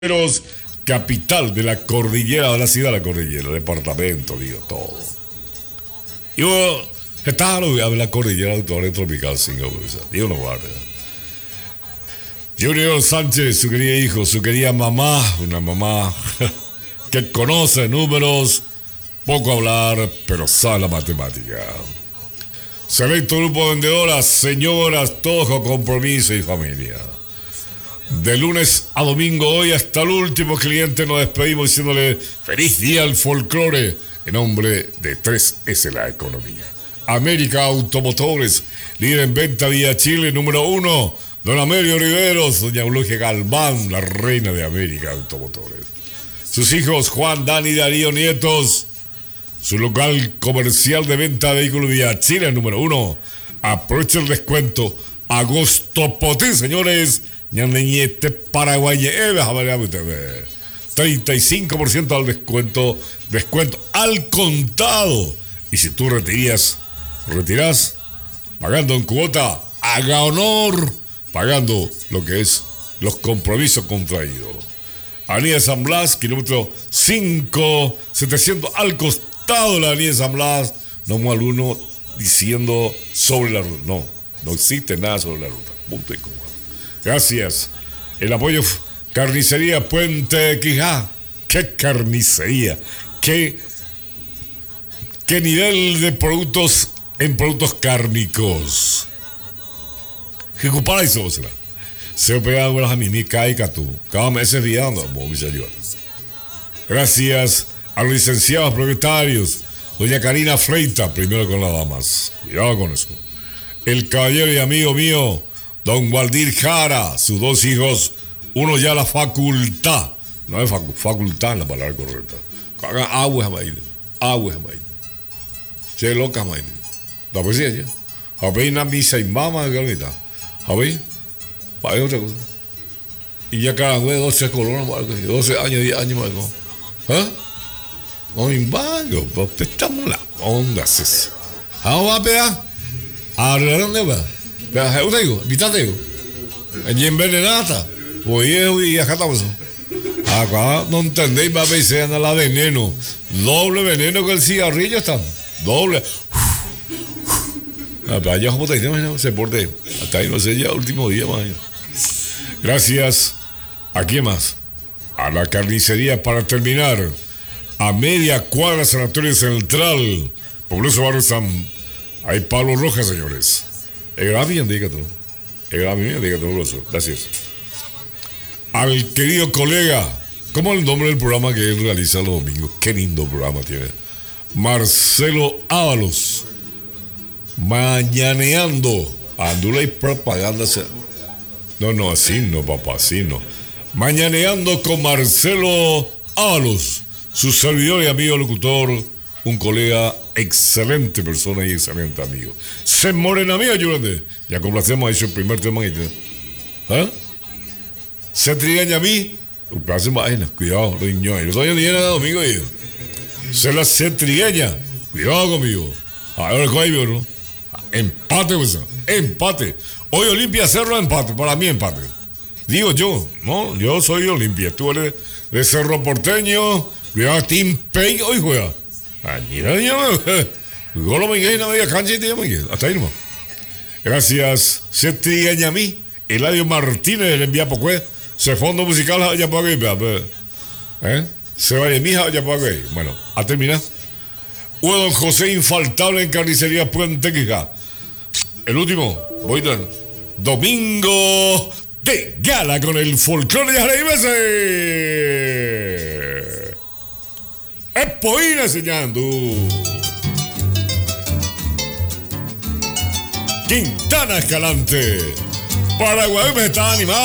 capital de la cordillera, de la ciudad de la cordillera, departamento, digo, todo. Y bueno, está la cordillera autor tropical, Dios lo guarda. Junior Sánchez, su querido hijo, su querida mamá, una mamá que conoce números, poco hablar, pero sabe la matemática. Selecto grupo de vendedoras, señoras, todos con compromiso y familia. De lunes a domingo, hoy hasta el último cliente, nos despedimos diciéndole feliz día al folclore en nombre de 3S La Economía. América Automotores, líder en venta vía Chile, número 1. Don Amelio Riveros, doña Eulogia Galván, la reina de América Automotores. Sus hijos Juan, Dani, Darío, nietos. Su local comercial de venta de vehículos vía Chile, número 1. Aprovecha el descuento. Agosto Potín, señores. Ñandeñete, Paraguay, 35% al descuento al contado. Y si tú retirás pagando en cuota, haga honor, pagando lo que es los compromisos contraídos. Avenida San Blas, kilómetro 5700 al costado de la Avenida San Blas, no más alguno diciendo sobre la ruta. No existe nada sobre la ruta. Punto y coma. Gracias. El apoyo Carnicería Puente Quijá. ¡Qué carnicería! ¡Qué nivel de productos en productos cárnicos! ¿Qué ocupara eso? Se pega a mí, caica tú. Cada mes viando, gracias a los licenciados propietarios. Doña Karina Freita, primero con las damas. Cuidado con eso. El caballero y amigo mío, don Waldir Jara, sus dos hijos, uno ya la facultad. No es facultad, la palabra correcta. Hagan agua, che loca, maíz. La poesía ya. Habéis una misa y mamá de calmita. Habéis. Para otra cosa. Y ya cada vez 12 colonos, 12 años, 10 años más. ¿Ah? No me embargo, usted estamos en la onda, César. ¿Vamos a pegar? ¿A dónde va? Pero usted digo, quítate digo. Allí envenenada. Oye, acá estamos. Acá no entendéis, va a pensar en la veneno. Doble veneno que el cigarrillo está. Doble. Allá como te dicen, se porte. Hasta ahí no sé, ya último día más. Gracias. ¿A quién más? A la carnicería para terminar. A media cuadra Sanatorio Central. Populoso Barrio San. Hay Pablo Rojas, señores. Gracias. Al querido colega, ¿cómo es el nombre del programa que él realiza los domingos? Qué lindo programa tiene. Marcelo Ábalos. Mañaneando. Andula y propaganda. No, así no, papá, así no. Mañaneando con Marcelo Ábalos, su servidor y amigo locutor, un colega, excelente persona y excelente amigo. Se morena mía, Yolande. Ya complacemos a eso el primer tema. ¿Ah? Se trigueña a mí. Cuidado, los niños. Yo todavía ni era domingo. Se la se trigueña. Cuidado conmigo. Ahora el ¿no? Empate, pues. Empate. Hoy Olimpia Cerro empate. Para mí empate. Digo yo, ¿no? Yo soy Olimpia. Tú eres de Cerro Porteño. Cuidado, Team Pay. Hoy juega. Golo me quedé en la media cancha y te llamo. Hasta ahí nomás. Gracias. Se trigueña a mí. Eladio Martínez le envía poco. Se fondo musical a Yapaguay. Se va de mi hija a Yapaguay. Bueno, a terminar. Hubo don José infaltable en Carnicería Puente Quijá. El último, voy a domingo de gala con el folclore de Jaraibese. Espoína enseñando. Quintana Escalante. Paraguay me está animado.